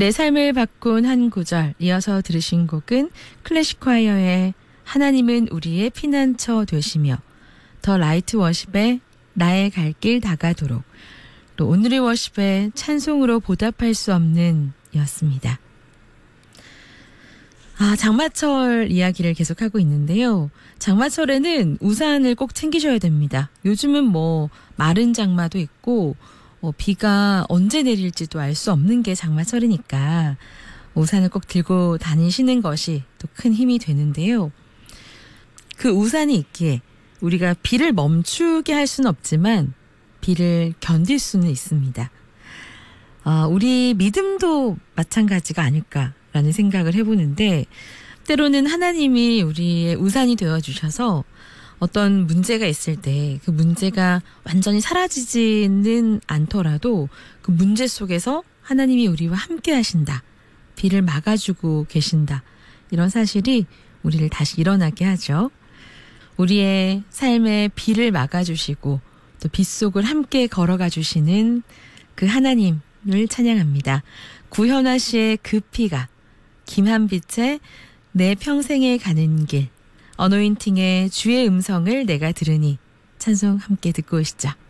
내 삶을 바꾼 한 구절, 이어서 들으신 곡은 클래식콰이어의 하나님은 우리의 피난처 되시며, 더 라이트 워십의 나의 갈 길 다가도록, 또 오늘의 워십의 찬송으로 보답할 수 없는 이었습니다. 장마철 이야기를 계속하고 있는데요. 장마철에는 우산을 꼭 챙기셔야 됩니다. 요즘은 마른 장마도 있고 비가 언제 내릴지도 알 수 없는 게 장마철이니까 우산을 꼭 들고 다니시는 것이 또 큰 힘이 되는데요. 그 우산이 있기에 우리가 비를 멈추게 할 수는 없지만 비를 견딜 수는 있습니다. 우리 믿음도 마찬가지가 아닐까라는 생각을 해보는데, 때로는 하나님이 우리의 우산이 되어주셔서 어떤 문제가 있을 때 그 문제가 완전히 사라지지는 않더라도 그 문제 속에서 하나님이 우리와 함께 하신다. 비를 막아주고 계신다. 이런 사실이 우리를 다시 일어나게 하죠. 우리의 삶에 비를 막아주시고 또 빗속을 함께 걸어가 주시는 그 하나님을 찬양합니다. 구현아 씨의 그 피가, 김한빛의 내 평생에 가는 길, 어노인팅의 주의 음성을 내가 들으니, 찬송 함께 듣고 오시죠.